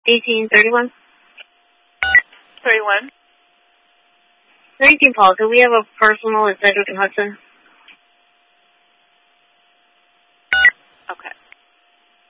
1831. 31. 19 Paul, do we have a personal at Sedgwick and Hudson?